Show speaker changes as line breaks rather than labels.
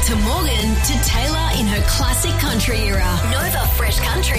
to Morgan to Taylor in her classic country era. Nova Fresh Country.